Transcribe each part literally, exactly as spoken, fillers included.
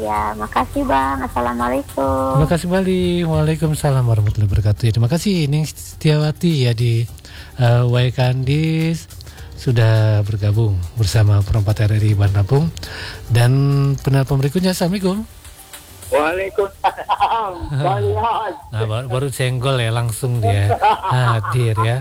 Ya, makasih Bang. Assalamualaikum. Terima kasih kembali. Waalaikumsalam warahmatullahi wabarakatuh. Ya, terima kasih Ning Setiawati ya di uh, Waikandis sudah bergabung bersama perempat R R I Bandar Lampung. Dan penelpon berikutnya. Assalamualaikum. Waalaikumsalam. Nah, baru, baru senggol ya, langsung dia hadir ya.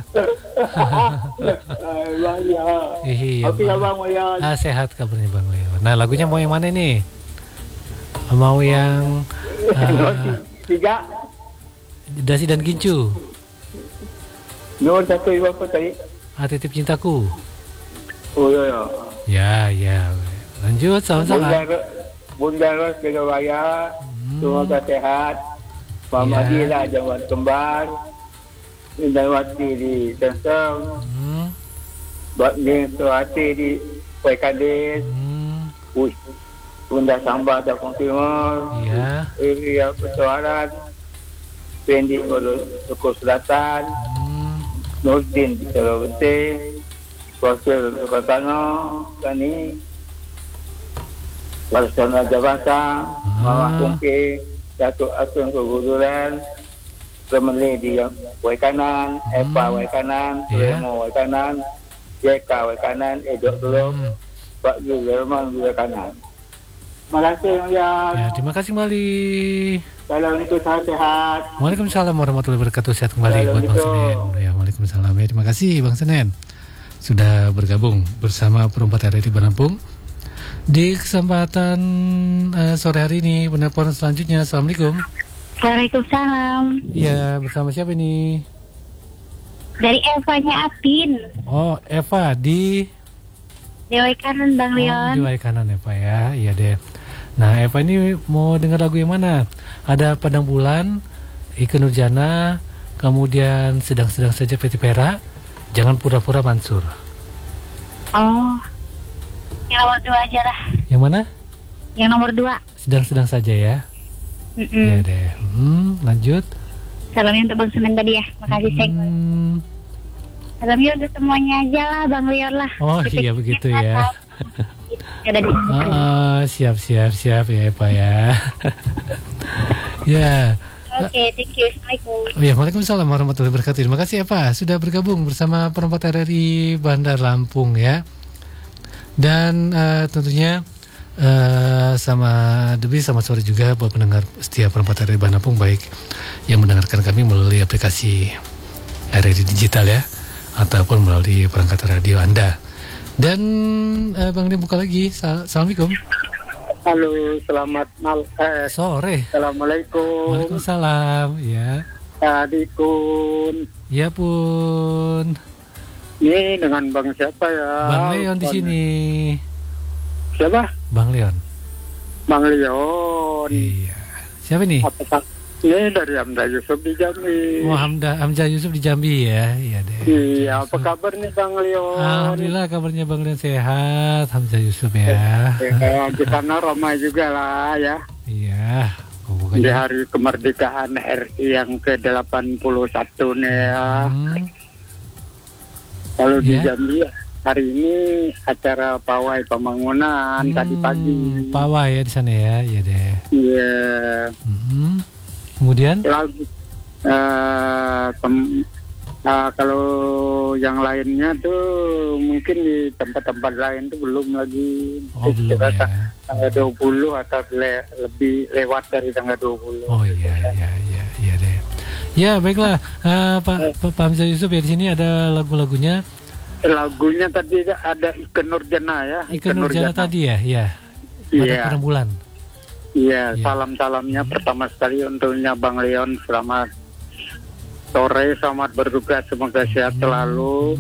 Iya, Oke ya Bang Wayan. ah, sehat kabarnya Bang Leo. Nah, lagunya mau yang mana nih? Mau yang uh, Tiga. Dasi dan Gincu. Nur satu ibu apa tadi? Ah, Titip Cintaku. Oh ya ya. Ya, ya. Lanjut sama-sama. Bunda Bunda Ros jaga raya. Hmm. Semoga sehat. Mama Ya. Dila Jawan Kembar. Indawati di Tensem. Hmm. Buat ni Suhati di Waikandis. Hmm. Uy. Bunda Sambal Dapung Timur. Ya. Area Pertuaran. Pendi Suku Selatan. Hmm. Nurdin di Terawati. Wakil Sukatano. Kani. Laksana Jabatan. Mama Kungki. Datuk Asun Keguduran. Remeli di Waikanan. Epa Waikanan. Ya. Remo Waikanan. Jeka Waikanan. Edok Belum. Hmm. Pak Julerman Waikanan. Terima kasih ya. Ya, terima kasih kembali. Kalau itu sehat-sehat. Waalaikumsalam warahmatullahi wabarakatuh. Sehat kembali buat Bang Senen. Ya, waalaikumsalam. Ya, terima kasih Bang Senen sudah bergabung bersama perempat R R I Bandar Lampung di kesempatan uh, sore hari ini. Penelpon selanjutnya. Assalamualaikum. Waalaikumsalam. Ya, bersama siapa ini? Dari Evanya Apin. Oh, Eva di Dewa Kanan Bang Oh, Leon. di Waikanan Eva ya. Iya deh. Nah, Eva ini mau dengar lagu yang mana? Ada Padang Bulan, Ikke Nurjana, kemudian Sedang-sedang saja Peti Pera, Jangan Pura-pura Mansur. Oh. Yang nomor dua aja lah. Yang mana? Yang nomor dua. Sedang-sedang saja ya. Mm-mm. Iya deh. Hmm, lanjut. Salamnya untuk Bang Senen tadi ya. Makasih Sek. Hmm. Salamnya untuk semuanya aja lah Bang Leon lah. Oh iya begitu ya. Ada di Oh, siap siap siap ya Eva ya. Ya. Oke, thank you. Assalamualaikum. Ya, waalaikumsalam warahmatullahi wabarakatuh. Terima kasih Eva sudah bergabung bersama perempat R R I Bandar Lampung ya. Dan uh, tentunya uh, sama Debi sama sore juga buat pendengar setia perempat R R I Bandar Lampung, baik yang mendengarkan kami melalui aplikasi R R I digital ya, ataupun melalui perangkat radio Anda. Dan uh, Bang Dim buka lagi. Assalamualaikum. Halo, selamat malam. Eh, Sore. Assalamualaikum. Waalaikumsalam. Ya. Adikun. Ya pun. Ini dengan Bang siapa ya? Bang Leon di sini. Siapa? Bang Leon. Bang Leon. Iya. Siapa nih? Apa ini dari Hamzah Yusuf di Jambi. Oh, Hamda, Hamzah Yusuf di Jambi ya. Iya deh. Iya, apa kabar nih Bang Leon? Alhamdulillah kabarnya Bang Leon sehat. Hamzah Yusuf ya. Ya, di sana ramai juga lah ya. Iya. Oh, Di bukannya. hari kemerdekaan R I yang ke delapan puluh satu nih ya. Hmm. Kalau di Ya. Jambi hari ini acara pawai pembangunan tadi pagi. Pawai ya di sana ya. Iya deh. Iya. Hmm. Kemudian? Lagu eh, tem- eh, kalau yang lainnya tuh mungkin di tempat-tempat lain tuh belum lagi. Oh, belum Kira- ya. Tanggal dua puluh atau le- lebih lewat dari tanggal dua puluh. Oh iya iya iya iya deh. Ya baiklah. Eh, Pak Pak Pak Hamzah Yusuf ya, di sini ada lagu-lagunya. Lagunya tadi ada Ikke Nurjana ya. Ikke Nurjana tadi ya. Iya. Iya. Pada bulan. Iya, Iya. salam-salamnya pertama sekali untuknya Bang Leon. Selamat sore, selamat bertugas, semoga sehat selalu.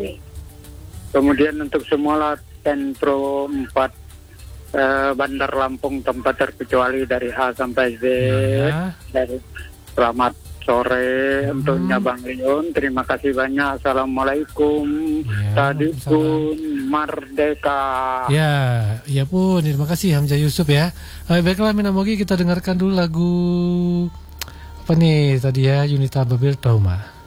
Kemudian untuk semua Sentro empat eh, Bandar Lampung tempat terkecuali dari A sampai Z. Ya. Dari selamat sore untuknya Bang Leon. Terima kasih banyak. Assalamualaikum. Ya, Tadi waalaikumsalam. pun merdeka. Ya, ya pun, terima kasih Hamzah Yusuf ya. Eh, baiklah, Minamogi kita dengarkan dulu lagu apa nih tadi ya, Yunita Babil Trauma.